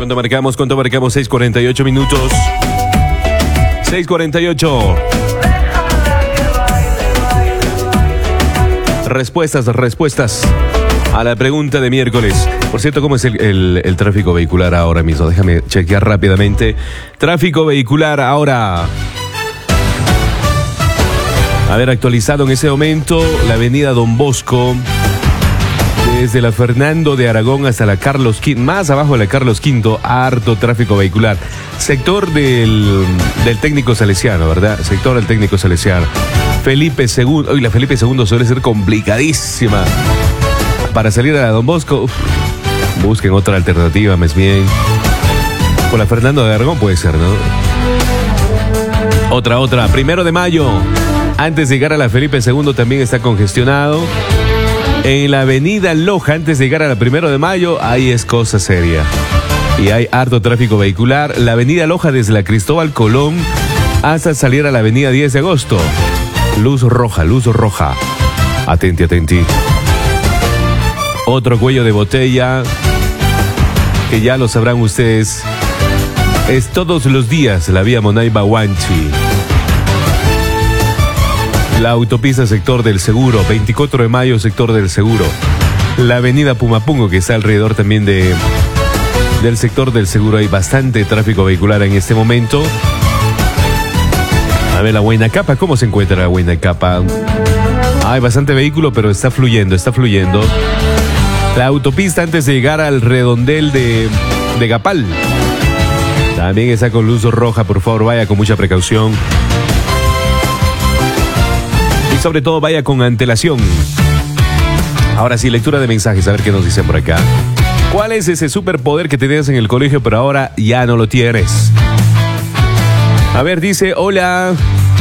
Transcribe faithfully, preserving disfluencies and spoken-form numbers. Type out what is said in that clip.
¿Cuánto marcamos? ¿Cuánto marcamos? seis cuarenta y ocho minutos. seis cuarenta y ocho. Respuestas, respuestas a la pregunta de miércoles. Por cierto, ¿cómo es el, el, el tráfico vehicular ahora mismo? Déjame chequear rápidamente. Tráfico vehicular ahora. A ver, actualizado en ese momento, la avenida Don Bosco, desde la Fernando de Aragón hasta la Carlos Quinto, más abajo de la Carlos Quinto, harto tráfico vehicular. Sector del, del técnico salesiano, ¿verdad? Sector del técnico salesiano. Felipe segundo, hoy la Felipe segundo suele ser complicadísima. Para salir a Don Bosco, uf, busquen otra alternativa, más bien. Por la Fernando de Aragón puede ser, ¿no? Otra, otra. Primero de mayo, antes de llegar a la Felipe segundo también está congestionado. En la avenida Loja, antes de llegar a la Primero de Mayo, ahí es cosa seria. Y hay harto tráfico vehicular. La avenida Loja desde la Cristóbal Colón hasta salir a la avenida diez de agosto. Luz roja, luz roja. Atenti, atenti. Otro cuello de botella, que ya lo sabrán ustedes, es todos los días la vía Monaiba-Huanchi. La autopista sector del Seguro, veinticuatro de mayo, sector del Seguro. La avenida Pumapungo, que está alrededor también de del sector del Seguro. Hay bastante tráfico vehicular en este momento. A ver, la Huayna-Capa, ¿cómo se encuentra la Huayna-Capa? Hay bastante vehículo, pero está fluyendo, está fluyendo. La autopista antes de llegar al redondel de, de Gapal también está con luz roja, por favor, vaya con mucha precaución. Y sobre todo vaya con antelación. Ahora sí, lectura de mensajes, a ver qué nos dicen por acá. ¿Cuál es ese superpoder que tenías en el colegio pero ahora ya no lo tienes? A ver, dice, hola,